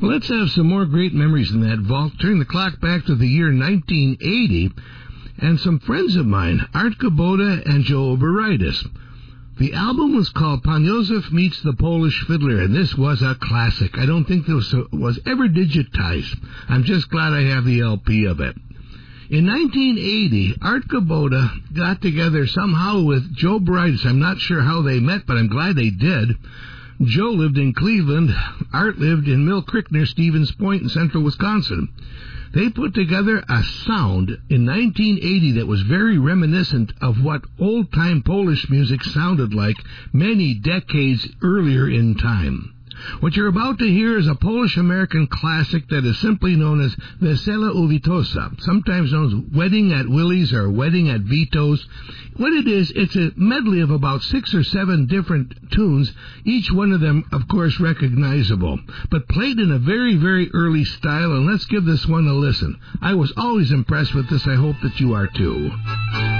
Let's have some more great memories in that vault. Turn the clock back to the year 1980, and some friends of mine, Art Kubota and Joe Oberitis. The album was called Pan Józef Meets the Polish Fiddler, and this was a classic. I don't think this was ever digitized. I'm just glad I have the LP of it. In 1980, Art Kubota got together somehow with Joe Oberitis. I'm not sure how they met, but I'm glad they did. Joe lived in Cleveland. Art lived in Mill Creek near Stevens Point in central Wisconsin. They put together a sound in 1980 that was very reminiscent of what old-time Polish music sounded like many decades earlier in time. What you're about to hear is a Polish-American classic that is simply known as Wesele u Witosa, sometimes known as Wedding at Willie's or Wedding at Vito's. What it is, it's a medley of about 6 or 7 different tunes, each one of them, of course, recognizable, but played in a very, very early style, and let's give this one a listen. I was always impressed with this. I hope that you are too.